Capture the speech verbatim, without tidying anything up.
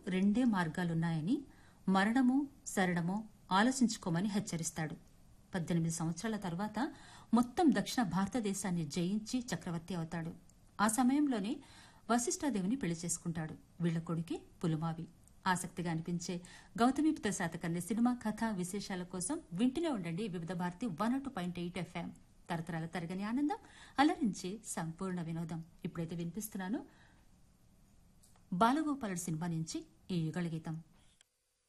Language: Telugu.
రెండే మార్గాలున్నాయని, మరణమో శరణమో ఆలోచించుకోమని హెచ్చరిస్తాడు. పద్దెనిమిది సంవత్సరాల తర్వాత మొత్తం దక్షిణ భారతదేశాన్ని జయించి చక్రవర్తి అవుతాడు. ఆ సమయంలోనే వశిష్ఠాదేవిని పెళ్లి చేసుకుంటాడు. వీళ్ల కొడుకే పులుమావి. ఆసక్తిగా అనిపించే గౌతమిపుత్ర శాతకర్ణి సినిమా కథ విశేషాల కోసం వింటూనే ఉండండి వివిధ Bharati one two point eight FM. తరతరాల తరగని ఆనందం, అలరించే సంపూర్ణ వినోదం. ఇప్పుడైతే వినిపిస్తున్నాను బాలగోపాలుడు సినిమా నుంచి ఈ యుగళ గీతం.